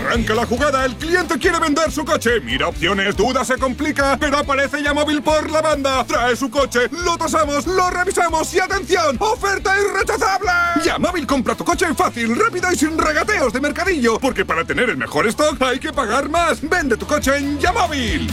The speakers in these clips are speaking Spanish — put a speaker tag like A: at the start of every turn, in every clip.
A: Arranca la jugada, el cliente quiere vender su coche. Mira opciones, duda, se complica, pero aparece Yamóvil por la banda. Trae su coche, lo tasamos, lo revisamos y ¡atención! ¡Oferta irrechazable! Yamóvil compra tu coche fácil, rápido y sin regateos de mercadillo. Porque para tener el mejor stock hay que pagar más. Vende tu coche en Yamóvil.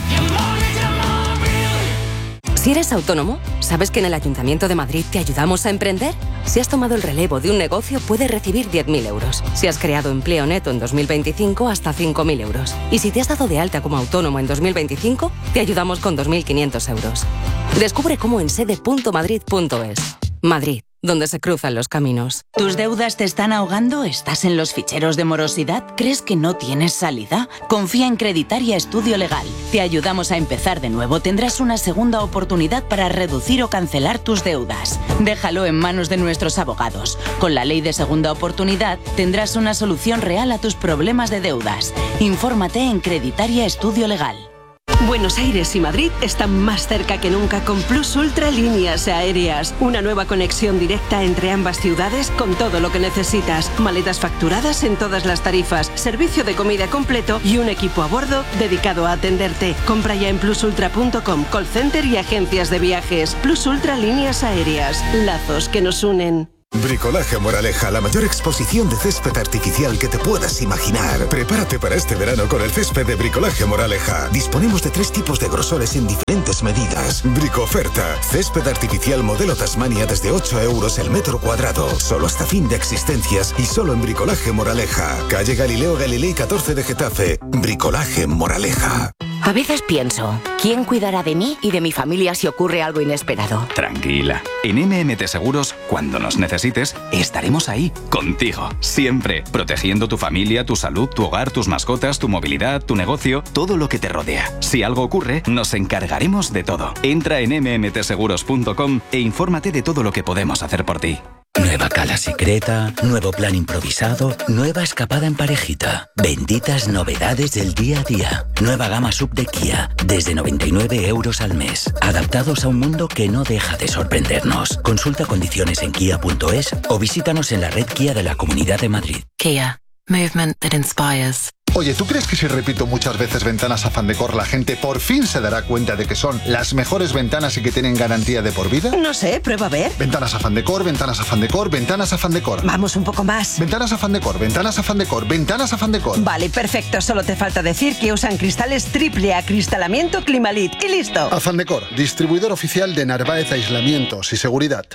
B: Si eres autónomo, ¿sabes que en el Ayuntamiento de Madrid te ayudamos a emprender? Si has tomado el relevo de un negocio, puedes recibir 10.000 euros. Si has creado empleo neto en 2025, hasta 5.000 euros. Y si te has dado de alta como autónomo en 2025, te ayudamos con 2.500 euros. Descubre cómo en sede.madrid.es. Madrid, donde se cruzan los caminos.
C: ¿Tus deudas te están ahogando? ¿Estás en los ficheros de morosidad? ¿Crees que no tienes salida? Confía en Creditaria Estudio Legal. Te ayudamos a empezar de nuevo. Tendrás una segunda oportunidad para reducir o cancelar tus deudas. Déjalo en manos de nuestros abogados. Con la ley de segunda oportunidad tendrás una solución real a tus problemas de deudas. Infórmate en Creditaria Estudio Legal.
D: Buenos Aires y Madrid están más cerca que nunca con Plus Ultra Líneas Aéreas. Una nueva conexión directa entre ambas ciudades con todo lo que necesitas. Maletas facturadas en todas las tarifas, servicio de comida completo y un equipo a bordo dedicado a atenderte. Compra ya en plusultra.com, call center y agencias de viajes. Plus Ultra Líneas Aéreas. Lazos que nos unen.
E: Bricolaje Moraleja, la mayor exposición de césped artificial que te puedas imaginar. Prepárate para este verano con el césped de Bricolaje Moraleja. Disponemos de 3 tipos de grosores en diferentes medidas. Bricoferta, césped artificial modelo Tasmania desde 8 euros el metro cuadrado. Solo hasta fin de existencias y solo en Bricolaje Moraleja. Calle Galileo Galilei 14 de Getafe. Bricolaje Moraleja.
F: A veces pienso, ¿quién cuidará de mí y de mi familia si ocurre algo inesperado?
G: Tranquila. En MMT Seguros, cuando nos necesites, estaremos ahí, contigo, siempre, protegiendo tu familia, tu salud, tu hogar, tus mascotas, tu movilidad, tu negocio, todo lo que te rodea. Si algo ocurre, nos encargaremos de todo. Entra en mmtseguros.com e infórmate de todo lo que podemos hacer por ti.
H: Nueva cala secreta, nuevo plan improvisado, nueva escapada en parejita. Benditas novedades del día a día. Nueva gama sub de Kia, desde 99 euros al mes. Adaptados a un mundo que no deja de sorprendernos. Consulta condiciones en kia.es o visítanos en la red Kia de la Comunidad de Madrid.
I: Kia. Movement that inspires.
J: Oye, ¿tú crees que si repito muchas veces ventanas Afán Decor, la gente por fin se dará cuenta de que son las mejores ventanas y que tienen garantía de por vida?
K: No sé, prueba a ver.
J: Ventanas Afán Decor, ventanas Afán Decor, ventanas Afán Decor.
K: Vamos un poco más.
J: Ventanas Afán Decor, ventanas Afán Decor, ventanas Afán Decor.
K: Vale, perfecto. Solo te falta decir que usan cristales triple acristalamiento Climalit. Y listo.
J: Afán Decor, distribuidor oficial de Narváez Aislamientos y Seguridad.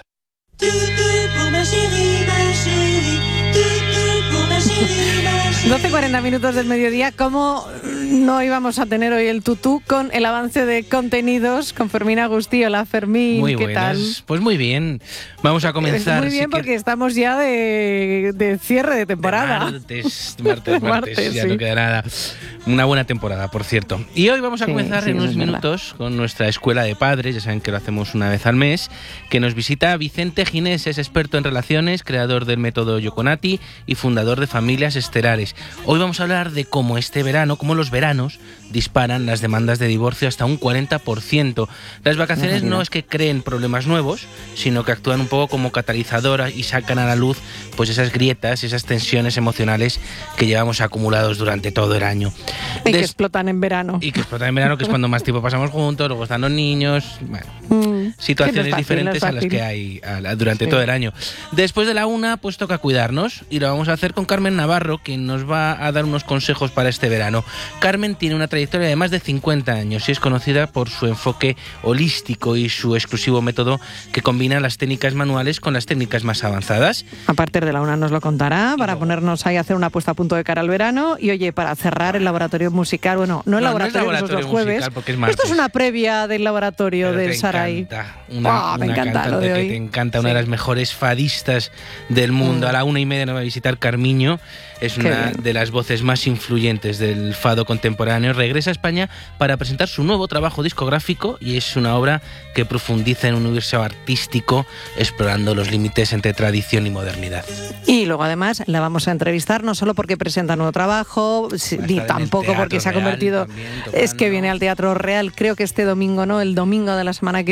L: 12:40 minutos del mediodía. ¿Cómo no íbamos a tener hoy el tutú con el avance de contenidos con Fermín Agustí? Hola, Fermín,
M: muy
L: ¿qué
M: buenas.
L: tal?
M: Pues muy bien. Vamos a comenzar.
L: Muy bien, porque estamos ya de cierre de temporada.
M: Martes, ya sí. No queda nada. Una buena temporada, por cierto. Y hoy vamos a comenzar en unos minutos con nuestra escuela de padres, ya saben que lo hacemos una vez al mes, que nos visita Vicente Ginés, es experto en relaciones, creador del método Yoconati y fundador de Familias Estelares. Hoy vamos a hablar de cómo este verano, cómo los veranos disparan las demandas de divorcio hasta un 40%. Las vacaciones no es que creen problemas nuevos, sino que actúan un poco como catalizadoras y sacan a la luz pues esas grietas, esas tensiones emocionales que llevamos acumulados durante todo el año.
L: Y que explotan en verano.
M: Y que explotan en verano, que es cuando más tiempo pasamos juntos, luego están los niños, bueno, situaciones diferentes a las que hay durante todo el año. Después de la 1, pues toca cuidarnos y lo vamos a hacer con Carmen Navarro, que nos va a dar unos consejos para este verano. Carmen tiene una trayectoria de más de 50 años y es conocida por su enfoque holístico y su exclusivo método que combina las técnicas manuales con las técnicas más avanzadas.
L: A partir de la 1 nos lo contará para ponernos ahí a hacer una puesta a punto de cara al verano. Y oye, para cerrar el laboratorio musical, bueno, no el laboratorio, esos los jueves. Esto es una previa del laboratorio del Sarai.
M: Me encanta lo de hoy. Que te encanta, una de las mejores fadistas del mundo. A la 1:30 nos va a visitar Carmiño. Es una de las voces más influyentes del fado contemporáneo. Regresa a España para presentar su nuevo trabajo discográfico y es una obra que profundiza en un universo artístico explorando los límites entre tradición y modernidad.
L: Y luego además la vamos a entrevistar no solo porque presenta nuevo trabajo, ni tampoco porque se ha convertido... Es que viene al Teatro Real, creo que este domingo, ¿no? El domingo de la semana que viene,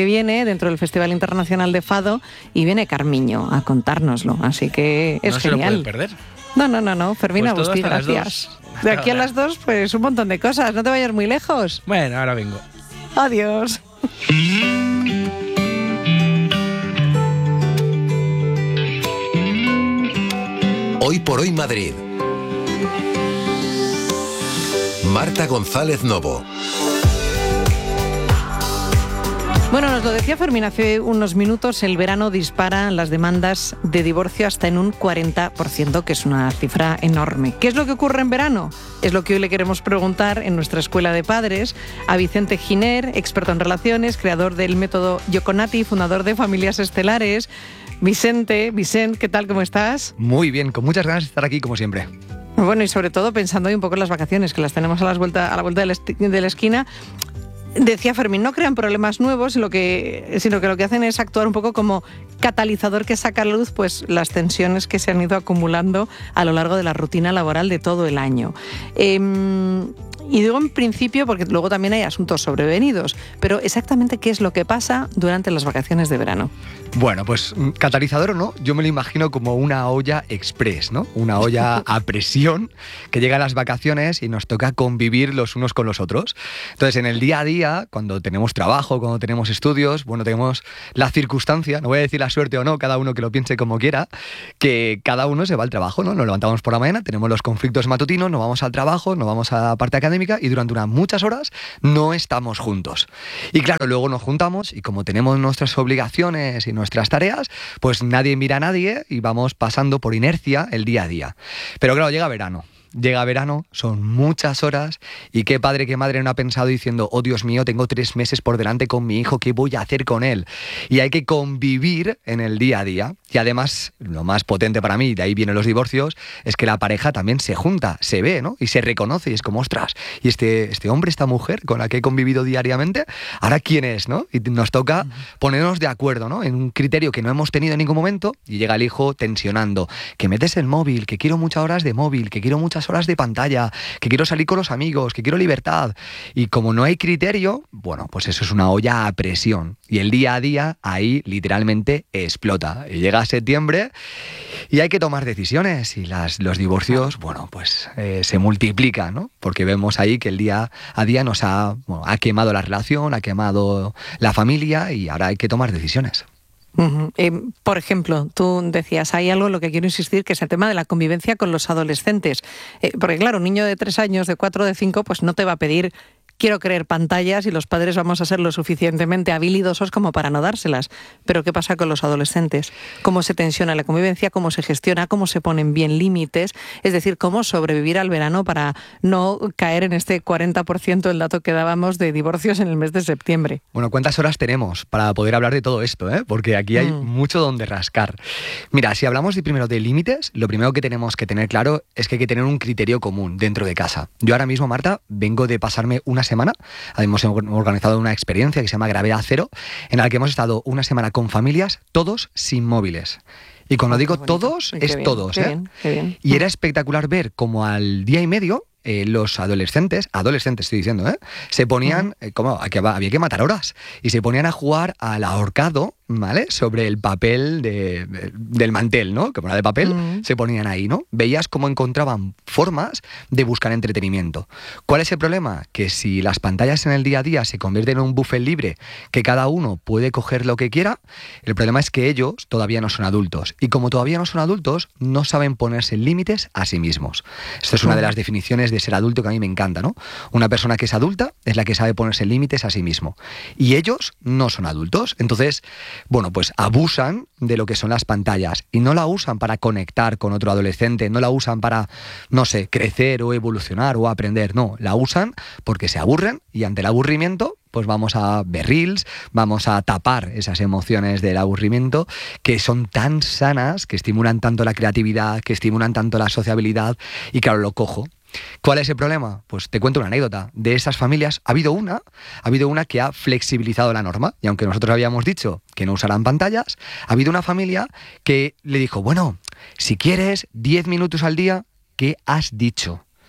L: dentro del Festival Internacional de Fado, y viene Carmiño a contárnoslo, así que es genial.
M: No se lo puede perder.
L: No, Fermín
M: pues
L: Agustí, gracias. De aquí a las 2, pues un montón de cosas, no te vayas muy lejos.
M: Bueno, ahora vengo.
L: Adiós.
N: Hoy por hoy Madrid. Marta González Novo.
L: Bueno, nos lo decía Fermín hace unos minutos, el verano dispara las demandas de divorcio hasta en un 40%, que es una cifra enorme. ¿Qué es lo que ocurre en verano? Es lo que hoy le queremos preguntar en nuestra escuela de padres a Vicente Giner, experto en relaciones, creador del método Yoconati, fundador de Familias Estelares. Vicente, ¿qué tal? ¿Cómo estás?
O: Muy bien, con muchas ganas de estar aquí, como siempre.
L: Bueno, y sobre todo pensando hoy un poco en las vacaciones, que las tenemos a la vuelta de la esquina. Decía Fermín, no crean problemas nuevos, sino que lo que hacen es actuar un poco como catalizador que saca a la luz pues, las tensiones que se han ido acumulando a lo largo de la rutina laboral de todo el año. Y digo en principio porque luego también hay asuntos sobrevenidos, pero exactamente qué es lo que pasa durante las vacaciones de verano.
O: Bueno, pues catalizador o no, yo me lo imagino como una olla express, ¿no? Una olla a presión que llega a las vacaciones y nos toca convivir los unos con los otros. Entonces, en el día a día, cuando tenemos trabajo, cuando tenemos estudios, bueno, tenemos la circunstancia, no voy a decir la suerte o no, cada uno que lo piense como quiera, que cada uno se va al trabajo, ¿no? Nos levantamos por la mañana, tenemos los conflictos matutinos, nos vamos al trabajo, nos vamos a la parte académica y durante unas muchas horas no estamos juntos. Y claro, luego nos juntamos y como tenemos nuestras obligaciones y nuestras tareas, pues nadie mira a nadie y vamos pasando por inercia el día a día. Pero claro, llega verano, son muchas horas y qué padre, qué madre no ha pensado diciendo, oh Dios mío, tengo 3 meses por delante con mi hijo, ¿qué voy a hacer con él? Y hay que convivir en el día a día. Y además, lo más potente para mí, de ahí vienen los divorcios, es que la pareja también se junta, se ve, ¿no? Y se reconoce y es como, ostras, y este hombre, esta mujer con la que he convivido diariamente, ¿ahora quién es, no? Y nos toca ponernos de acuerdo, ¿no? En un criterio que no hemos tenido en ningún momento y llega el hijo tensionando, que metes el móvil, que quiero muchas horas de móvil, que quiero muchas horas de pantalla, que quiero salir con los amigos, que quiero libertad. Y como no hay criterio, bueno, pues eso es una olla a presión. Y el día a día ahí literalmente explota. Y llega septiembre y hay que tomar decisiones y los divorcios, bueno, pues se multiplican, ¿no? Porque vemos ahí que el día a día nos ha quemado la relación, ha quemado la familia y ahora hay que tomar decisiones.
L: Uh-huh. Por ejemplo, tú decías, hay algo en lo que quiero insistir, que es el tema de la convivencia con los adolescentes. Porque claro, un niño de 3 años, de 4, de 5, pues no te va a pedir quiero creer pantallas y los padres vamos a ser lo suficientemente habilidosos como para no dárselas. Pero ¿qué pasa con los adolescentes? ¿Cómo se tensiona la convivencia? ¿Cómo se gestiona? ¿Cómo se ponen bien límites? Es decir, ¿cómo sobrevivir al verano para no caer en este 40%, el dato que dábamos de divorcios en el mes de septiembre?
O: Bueno, ¿cuántas horas tenemos para poder hablar de todo esto, eh? Porque aquí hay mucho donde rascar. Mira, si hablamos primero de límites, lo primero que tenemos que tener claro es que hay que tener un criterio común dentro de casa. Yo ahora mismo, Marta, vengo de pasarme una semana, hemos organizado una experiencia que se llama Gravedad Cero, en la que hemos estado una semana con familias, todos sin móviles. Y cuando digo todos, es bien, todos. Qué bien. Y era espectacular ver cómo al día y medio los adolescentes estoy diciendo, se ponían, había que matar horas, y se ponían a jugar al ahorcado, ¿vale? Sobre el papel del mantel, ¿no? Como era de papel, se ponían ahí, ¿no? Veías cómo encontraban formas de buscar entretenimiento. ¿Cuál es el problema? Que si las pantallas en el día a día se convierten en un buffet libre, que cada uno puede coger lo que quiera, el problema es que ellos todavía no son adultos. Y como todavía no son adultos, no saben ponerse límites a sí mismos. Esto es una de las definiciones de ser adulto que a mí me encanta, ¿no? Una persona que es adulta es la que sabe ponerse límites a sí mismo. Y ellos no son adultos. Entonces, bueno, pues abusan de lo que son las pantallas y no la usan para conectar con otro adolescente, no la usan para, no sé, crecer o evolucionar o aprender, no, la usan porque se aburren y ante el aburrimiento pues vamos a ver reels, vamos a tapar esas emociones del aburrimiento que son tan sanas, que estimulan tanto la creatividad, que estimulan tanto la sociabilidad y claro, lo cojo. ¿Cuál es el problema? Pues te cuento una anécdota. De esas familias ha habido una que ha flexibilizado la norma y aunque nosotros habíamos dicho que no usarán pantallas, ha habido una familia que le dijo, bueno, si quieres 10 minutos al día, ¿qué has dicho?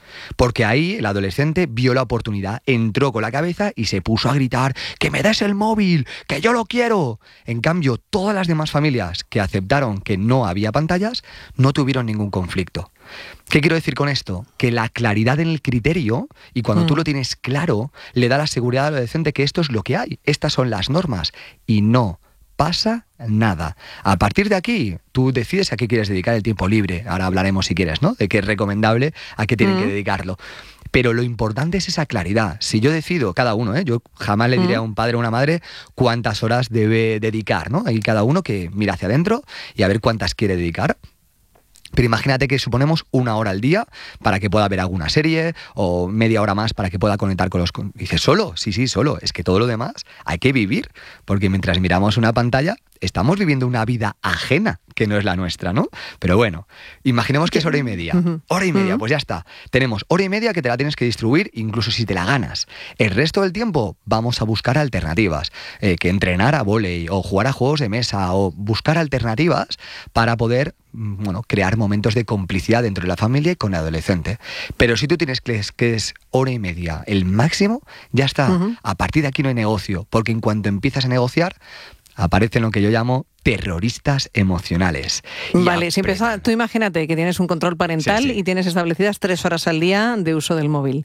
O: Porque ahí el adolescente vio la oportunidad, entró con la cabeza y se puso a gritar ¡que me des el móvil! ¡Que yo lo quiero! En cambio, todas las demás familias que aceptaron que no había pantallas no tuvieron ningún conflicto. ¿Qué quiero decir con esto? Que la claridad en el criterio, y cuando tú lo tienes claro, le da la seguridad al adolescente que esto es lo que hay, estas son las normas, y no pasa nada. A partir de aquí, tú decides a qué quieres dedicar el tiempo libre. Ahora hablaremos, si quieres, ¿no?, de qué es recomendable, a qué tienen que dedicarlo. Pero lo importante es esa claridad. Si yo decido, cada uno, yo jamás le diré a un padre o una madre cuántas horas debe dedicar, ¿no? Hay cada uno que mira hacia adentro y a ver cuántas quiere dedicar. Pero imagínate que suponemos 1 hora al día para que pueda ver alguna serie o media hora más para que pueda conectar con los... Dices, ¿solo? Sí, solo. Es que todo lo demás hay que vivir, porque mientras miramos una pantalla estamos viviendo una vida ajena que no es la nuestra, ¿no? Pero bueno, imaginemos que es 1 hora y media. Hora y media, pues ya está. Tenemos 1 hora y media que te la tienes que distribuir incluso si te la ganas. El resto del tiempo vamos a buscar alternativas. Que entrenar a vóley o jugar a juegos de mesa o buscar alternativas para poder, crear momentos de complicidad dentro de la familia y con el adolescente. Pero si tú tienes que es 1 hora y media el máximo, ya está. A partir de aquí no hay negocio, porque en cuanto empiezas a negociar, aparecen lo que yo llamo terroristas emocionales.
L: Vale, si empieza, tú imagínate que tienes un control parental y tienes establecidas 3 horas al día de uso del móvil.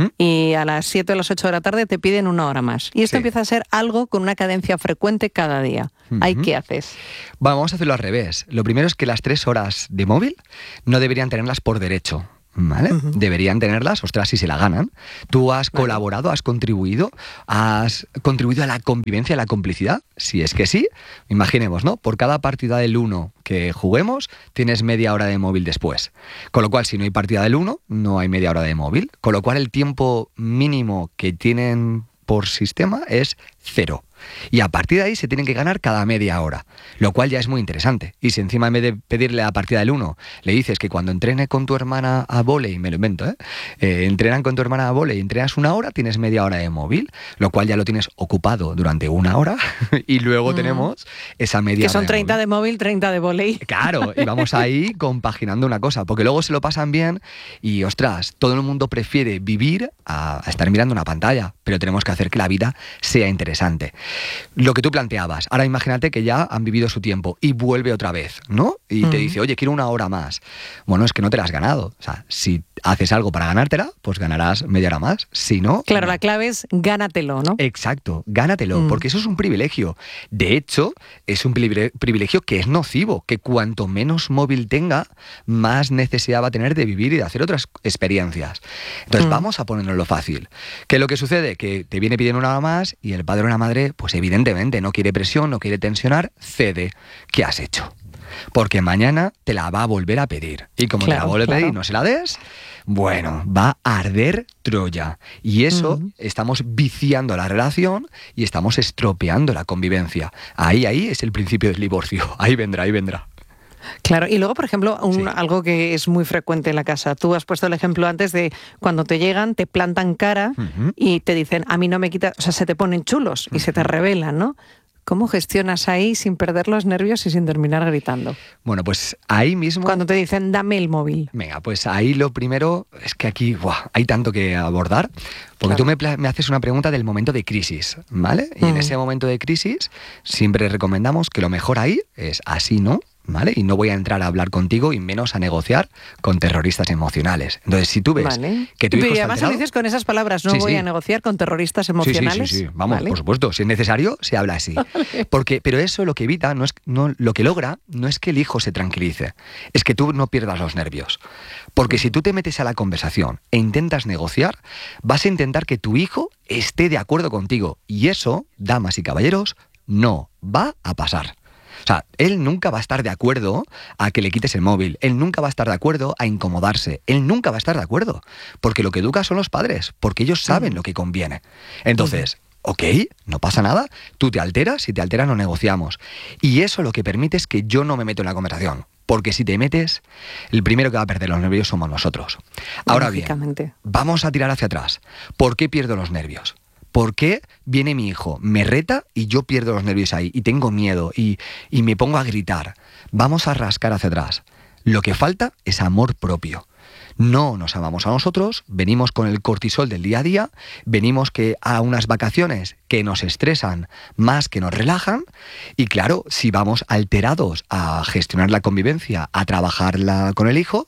L: Y a las 7 o las 8 de la tarde te piden 1 hora más. Y esto empieza a ser algo con una cadencia frecuente cada día. ¿Ahí qué haces?
O: Bueno, vamos a hacerlo al revés. Lo primero es que las 3 horas de móvil no deberían tenerlas por derecho. ¿Vale? Deberían tenerlas, ostras, si se la ganan. Tú has colaborado, has contribuido a la convivencia, a la complicidad. Si es que sí, imaginemos, ¿no? Por cada partida del 1 que juguemos, tienes media hora de móvil después. Con lo cual, si no hay partida del 1, no hay media hora de móvil. Con lo cual, el tiempo mínimo que tienen por sistema es 0. Y a partir de ahí se tienen que ganar cada media hora, lo cual ya es muy interesante. Y si encima en vez de pedirle a partida del 1, le dices que cuando entrene con tu hermana a vóley, me lo invento, entrenan con tu hermana a vóley, entrenas 1 hora, tienes media hora de móvil, lo cual ya lo tienes ocupado durante 1 hora y luego tenemos esa media hora.
L: Que son 30 de móvil, 30 de vóley.
O: Claro, y vamos ahí compaginando una cosa, porque luego se lo pasan bien y, ostras, todo el mundo prefiere vivir a estar mirando una pantalla, pero tenemos que hacer que la vida sea interesante. Lo que tú planteabas, ahora imagínate que ya han vivido su tiempo y vuelve otra vez, ¿no? Y te dice, oye, quiero 1 hora más. Bueno, es que no te la has ganado. O sea, si haces algo para ganártela, pues ganarás media hora más. Si no...
L: Claro, la clave es gánatelo, ¿no?
O: Exacto, gánatelo, porque eso es un privilegio. De hecho, es un privilegio que es nocivo, que cuanto menos móvil tenga, más necesidad va a tener de vivir y de hacer otras experiencias. Entonces, vamos a ponernos fácil. ¿Qué es lo que sucede? Que te viene pidiendo 1 hora más y el padre o la madre, pues evidentemente no quiere presión, no quiere tensionar, cede. ¿Qué has hecho? Porque mañana te la va a volver a pedir. Y como te la vuelve a pedir y no se la des, bueno, va a arder Troya. Y eso estamos viciando la relación y estamos estropeando la convivencia. Ahí es el principio del divorcio. Ahí vendrá.
L: Claro, y luego, por ejemplo, algo que es muy frecuente en la casa. Tú has puesto el ejemplo antes de cuando te llegan, te plantan cara y te dicen, a mí no me quita, o sea, se te ponen chulos y se te revelan, ¿no? ¿Cómo gestionas ahí sin perder los nervios y sin terminar gritando?
O: Bueno, pues ahí mismo...
L: Cuando te dicen, dame el móvil.
O: Venga, pues ahí lo primero es que aquí hay tanto que abordar, porque tú me haces una pregunta del momento de crisis, ¿vale? Y en ese momento de crisis siempre recomendamos que lo mejor ahí es así, ¿no? ¿Vale? Y no voy a entrar a hablar contigo y menos a negociar con terroristas emocionales. Entonces, si tú ves que tu hijo está
L: además
O: alterado,
L: lo dices con esas palabras, no voy a negociar con terroristas emocionales.
O: Sí. Vamos, por supuesto, si es necesario, se habla así. Pero eso lo que evita, lo que logra, no es que el hijo se tranquilice, es que tú no pierdas los nervios. Porque si tú te metes a la conversación e intentas negociar, vas a intentar que tu hijo esté de acuerdo contigo. Y eso, damas y caballeros, no va a pasar. O sea, él nunca va a estar de acuerdo a que le quites el móvil, él nunca va a estar de acuerdo a incomodarse, él nunca va a estar de acuerdo, porque lo que educa son los padres, porque ellos saben lo que conviene. Entonces, no pasa nada, tú te alteras, si te alteras no negociamos. Y eso lo que permite es que yo no me meto en la conversación, porque si te metes, el primero que va a perder los nervios somos nosotros. Ahora bien, vamos a tirar hacia atrás. ¿Por qué pierdo los nervios? ¿Por qué viene mi hijo, me reta y yo pierdo los nervios ahí y tengo miedo y me pongo a gritar? Vamos a rascar hacia atrás. Lo que falta es amor propio. no nos amamos a nosotros, venimos con el cortisol del día a día, venimos que a unas vacaciones que nos estresan más que nos relajan, y claro, si vamos alterados a gestionar la convivencia, a trabajarla con el hijo,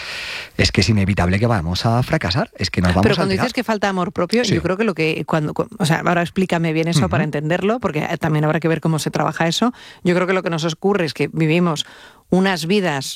O: es que es inevitable que vamos a fracasar, es que nos vamos a
L: Pero cuando
O: alterar.
L: dices que falta amor propio, yo creo que o sea, ahora explícame bien eso para entenderlo, porque también habrá que ver cómo se trabaja eso. Yo creo que lo que nos ocurre es que vivimos unas vidas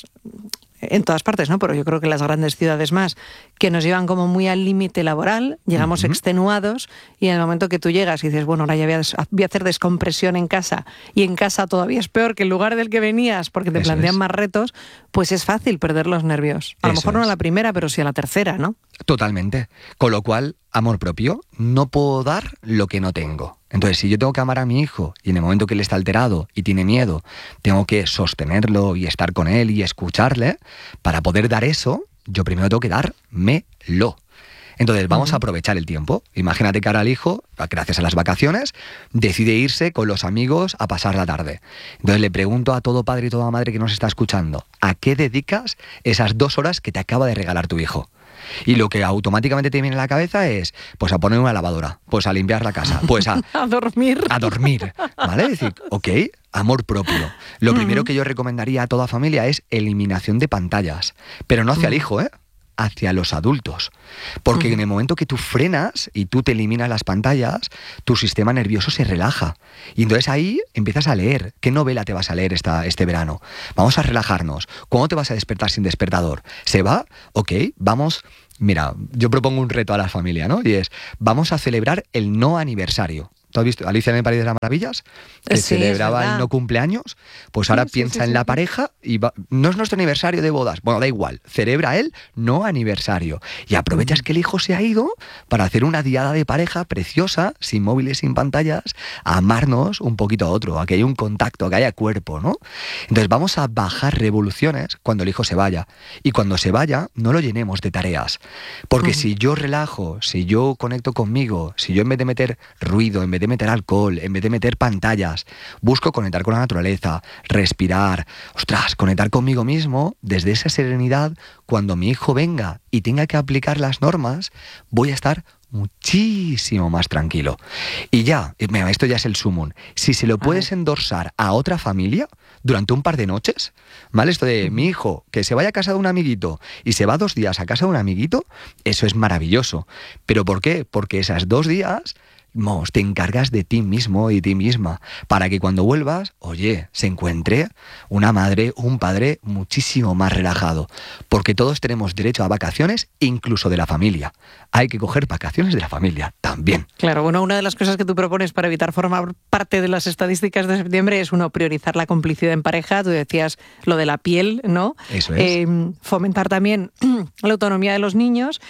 L: en todas partes, ¿no? Pero yo creo que las grandes ciudades más, que nos llevan como muy al límite laboral, llegamos extenuados, y en el momento que tú llegas y dices, bueno, ahora ya voy a hacer descompresión en casa, y en casa todavía es peor que el lugar del que venías, porque te plantean más retos, pues es fácil perder los nervios. A lo mejor no a la primera, pero sí a la tercera, ¿no?
O: Totalmente. Con lo cual, amor propio, no puedo dar lo que no tengo. Entonces, si yo tengo que amar a mi hijo y en el momento que él está alterado y tiene miedo, tengo que sostenerlo y estar con él y escucharle, para poder dar eso, yo primero tengo que dármelo. Entonces, vamos a aprovechar el tiempo. Imagínate que ahora el hijo, gracias a las vacaciones, decide irse con los amigos a pasar la tarde. Entonces, le pregunto a todo padre y toda madre que nos está escuchando, ¿a qué dedicas esas 2 horas que te acaba de regalar tu hijo? Y lo que automáticamente te viene a la cabeza es, pues a poner una lavadora, pues a limpiar la casa, pues a
L: dormir.
O: A dormir, ¿vale? Es decir, ok, amor propio. Lo primero que yo recomendaría a toda familia es eliminación de pantallas, pero no hacia el hijo, hacia los adultos. Porque en el momento que tú frenas y tú te eliminas las pantallas, tu sistema nervioso se relaja. Y entonces ahí empiezas a leer. ¿Qué novela te vas a leer este verano? Vamos a relajarnos. ¿Cuándo te vas a despertar sin despertador? ¿Se va? Ok, vamos. Mira, yo propongo un reto a la familia, ¿no? Y es, vamos a celebrar el no aniversario. ¿Tú has visto Alicia en el País de las Maravillas? Que celebraba el no cumpleaños. Pues ahora piensa en la pareja y no es nuestro aniversario de bodas. Bueno, da igual. Celebra el no aniversario. Y aprovechas que el hijo se ha ido para hacer una diada de pareja preciosa, sin móviles, sin pantallas, a amarnos un poquito a otro, a que haya un contacto, a que haya cuerpo, ¿no? Entonces vamos a bajar revoluciones cuando el hijo se vaya. Y cuando se vaya, no lo llenemos de tareas. Porque si yo relajo, si yo conecto conmigo, si yo en vez de meter ruido, en vez de meter alcohol, en vez de meter pantallas, busco conectar con la naturaleza, respirar, conectar conmigo mismo, desde esa serenidad, cuando mi hijo venga y tenga que aplicar las normas, voy a estar muchísimo más tranquilo. Y ya, mira, esto ya es el sumum. Si se lo puedes endorsar a otra familia durante un par de noches, ¿vale? Esto de mi hijo que se vaya a casa de un amiguito y se va 2 días a casa de un amiguito, eso es maravilloso. ¿Pero por qué? Porque esas 2 días te encargas de ti mismo y ti misma, para que cuando vuelvas, oye, se encuentre una madre o un padre muchísimo más relajado, porque todos tenemos derecho a vacaciones, incluso de la familia. Hay que coger vacaciones de la familia también.
L: Claro, bueno, una de las cosas que tú propones para evitar formar parte de las estadísticas de septiembre es, priorizar la complicidad en pareja. Tú decías lo de la piel, ¿no?
O: Eso es.
L: Fomentar también la autonomía de los niños,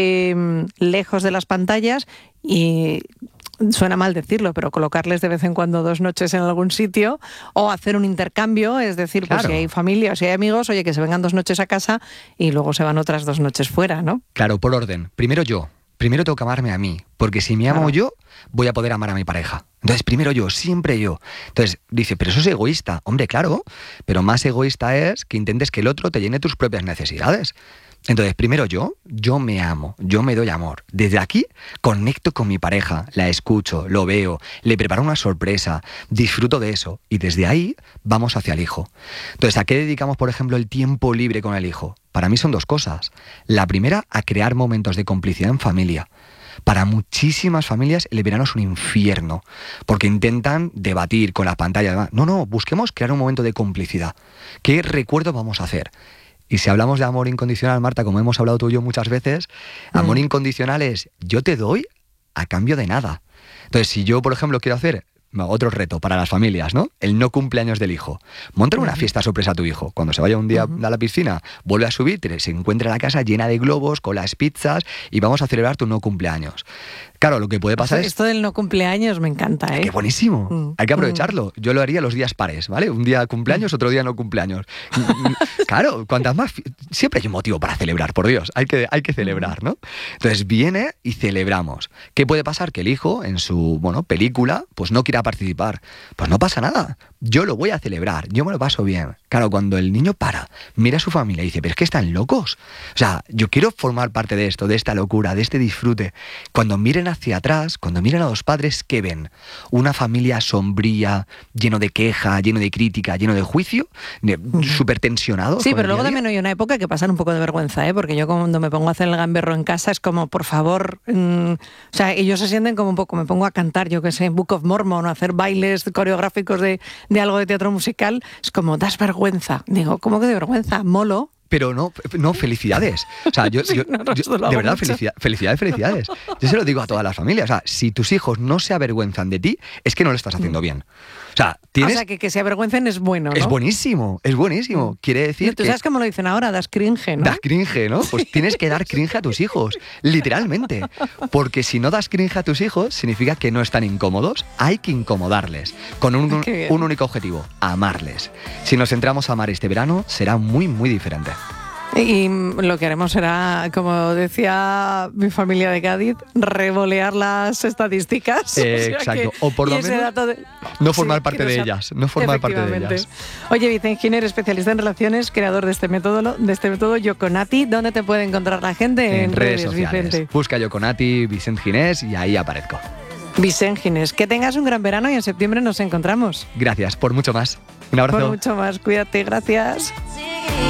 L: lejos de las pantallas, y suena mal decirlo, pero colocarles de vez en cuando 2 noches en algún sitio, o hacer un intercambio, es decir, pues si hay familia, si hay amigos, oye, que se vengan 2 noches a casa y luego se van otras 2 noches fuera, ¿no?
O: Claro, por orden. Primero tengo que amarme a mí, porque si me amo yo, voy a poder amar a mi pareja. Entonces, primero yo, siempre yo. Entonces, dice, pero eso es egoísta. Hombre, claro, pero más egoísta es que intentes que el otro te llene tus propias necesidades. Entonces, primero yo me amo, yo me doy amor. Desde aquí conecto con mi pareja, la escucho, lo veo, le preparo una sorpresa, disfruto de eso. Y desde ahí vamos hacia el hijo. Entonces, ¿a qué dedicamos, por ejemplo, el tiempo libre con el hijo? Para mí son 2 cosas. La primera, a crear momentos de complicidad en familia. Para muchísimas familias el verano es un infierno, porque intentan debatir con las pantallas. No, busquemos crear un momento de complicidad. ¿Qué recuerdo vamos a hacer? Y si hablamos de amor incondicional, Marta, como hemos hablado tú y yo muchas veces, amor incondicional es yo te doy a cambio de nada. Entonces, si yo, por ejemplo, quiero hacer otro reto para las familias, ¿no? El no cumpleaños del hijo. Montar una fiesta sorpresa a tu hijo. Cuando se vaya un día a la piscina, vuelve a subir, se encuentra la casa llena de globos, con las pizzas, y vamos a celebrar tu no cumpleaños. Claro, lo que puede pasar es...
L: Esto del no cumpleaños me encanta, ¿eh?
O: ¡Qué buenísimo! Hay que aprovecharlo. Yo lo haría los días pares, ¿vale? Un día cumpleaños, otro día no cumpleaños. Claro, cuantas más... Siempre hay un motivo para celebrar, por Dios. Hay que celebrar, ¿no? Entonces viene y celebramos. ¿Qué puede pasar? Que el hijo, en su, película, pues no quiera participar. Pues no pasa nada. Yo lo voy a celebrar. Yo me lo paso bien. Claro, cuando el niño mira a su familia y dice, pero es que están locos. O sea, yo quiero formar parte de esto, de esta locura, de este disfrute. Cuando miren hacia atrás, cuando miren a los padres, ¿qué ven? Una familia sombría, lleno de queja, lleno de crítica, lleno de juicio, súper tensionado.
L: Sí, pero luego también hay una época que pasan un poco de vergüenza, ¿eh? Porque yo cuando me pongo a hacer el gamberro en casa es como, por favor, o sea, ellos se sienten como un poco, me pongo a cantar, yo qué sé, Book of Mormon, o hacer bailes coreográficos de algo de teatro musical, es como, das vergüenza. Digo, ¿cómo que de vergüenza? Molo.
O: Pero no, felicidades. O sea, yo de verdad, felicidades. Yo se lo digo a todas las familias. O sea, si tus hijos no se avergüenzan de ti, es que no lo estás haciendo bien. O sea,
L: que se avergüencen es bueno, ¿no?
O: Es buenísimo. Quiere decir
L: ¿Tú sabes cómo lo dicen ahora? Das cringe, ¿no?
O: Das cringe, ¿no? Pues tienes que dar cringe a tus hijos, literalmente. Porque si no das cringe a tus hijos, significa que no están incómodos. Hay que incomodarles con un único objetivo, amarles. Si nos centramos a amar este verano, será muy, muy diferente.
L: Y lo que haremos será, como decía mi familia de Cádiz, revolear las estadísticas.
O: Exacto. O por lo menos no formar parte de ellas. No formar parte de ellas.
L: Oye, Vicente Giner, especialista en relaciones, creador de este método Yoconati. ¿Dónde te puede encontrar la gente?
O: En redes sociales.
L: Vicente.
O: Busca Yoconati, Vicente Ginés y ahí aparezco.
L: Vicente Ginés, que tengas un gran verano y en septiembre nos encontramos.
O: Gracias, por mucho más. Un abrazo.
L: Por mucho más, cuídate, gracias.